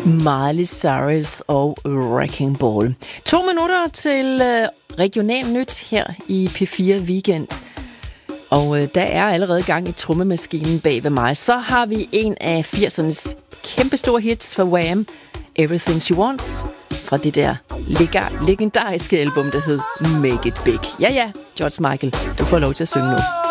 Miley Cyrus og Wrecking Ball. 2 minutter til regional nyt her i P4 Weekend. Og der er allerede gang i trommemaskinen bag ved mig. Så har vi en af 80'ernes kæmpestore hits fra Wham! Everything She Wants. Fra det der legendariske album, der hed Make It Big. Ja, George Michael, du får lov til at synge nu.